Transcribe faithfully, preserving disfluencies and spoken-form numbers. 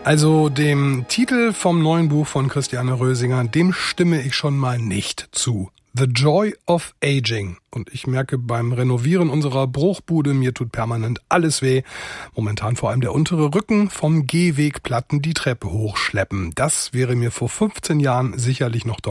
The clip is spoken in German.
Also dem Titel vom neuen Buch von Christiane Rösinger, dem stimme ich schon mal nicht zu. The Joy of Aging. Und ich merke beim Renovieren unserer Bruchbude, mir tut permanent alles weh. Momentan vor allem der untere Rücken, vom Gehwegplatten die Treppe hochschleppen. Das wäre mir vor fünfzehn Jahren sicherlich noch